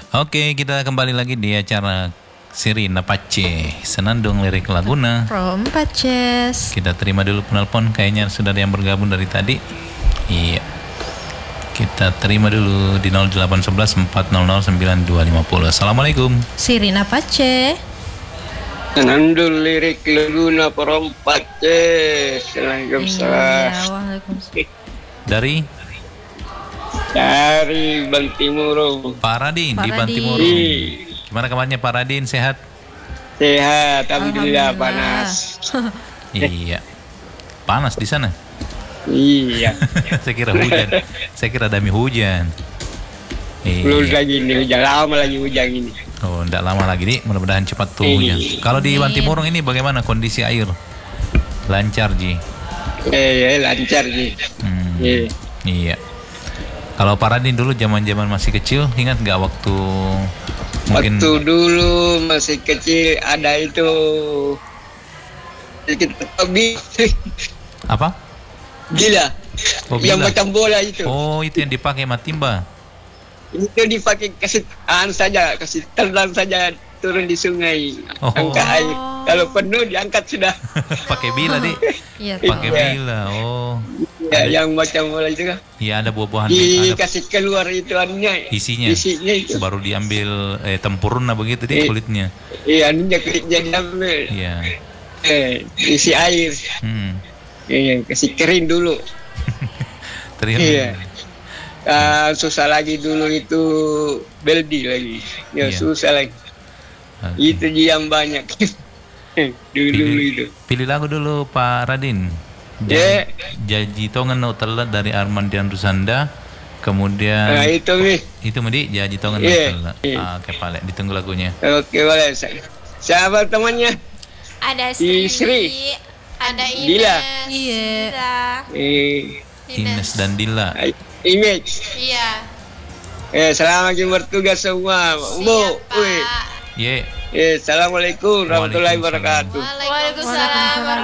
Oke, kita kembali lagi di acara Sirina Pace, Senandung Lirik Laguna. From Paces. Kita terima dulu penelpon, kayaknya sudah ada yang bergabung dari tadi. Iya. Kita terima dulu di 0811 400 9250. Assalamualaikum. Sirina Pace. Senandung Lirik Laguna from Paces. Waalaikumsalam. Iya, waalaikumsalam. Dari Bantimurung. Pak Radin di Pak Bantimurung. Radin. Gimana kabarnya Pak Radin, sehat? Sehat, alhamdulillah. Panas. Iya. Panas di sana? Iya. Saya kira hujan. Saya kira dami hujan. Belum Iya. lagi ini hujan, lama lagi hujan ini. Oh, enggak lama lagi nih, mudah-mudahan cepat tuh hujan. Kalau di Bantimurung ini bagaimana kondisi air? Lancar, Ji? Lancar sih. Iya. Kalau Pak Radin dulu zaman-zaman masih kecil, ingat nggak waktu mungkin Waktu dulu masih kecil ada itu kita apa? gila. Oh, Yang gila. macam bola itu. Oh, itu yang dipakai matimba. Itu dipakai kasih telan saja turun di sungai, Oh. angkat air. Kalau penuh diangkat sudah. Pakai bila, Dik. Iya, Pakai tahu. bila. Oh. Ya, yang macam bola itu kan. Iya, ada buah-buahan, ada Dikasih keluar itu anunya. isinya. Isinya itu. Baru diambil tempurna begitu deh kulitnya. Iya, anunya kulitnya diambil. Iya. Isi air. Iya, kasih kering dulu. Terima. Iya. Susah lagi dulu itu beldi lagi. Ya Iya. susah lagi. Oke. Itu yang banyak. dulu itu. Pilih lagu dulu Pak Radin. Ya. Jaji Tongen No Telat dari Armandian Rusanda. Kemudian Nah, itu nih. itu Medi Jaji Tongen No Iya, Telat. iya. Oke, Pak, ditunggu lagunya. Oke, boleh. Siapa temannya? Ada Sri. Sri, ada Ines, Dila. Iya. Ines dan Dila. Image. Iya. Selamat bertugas semua. Bu. Siap, Pak. Ye. Assalamualaikum warahmatullahi wabarakatuh. Waalaikumsalam.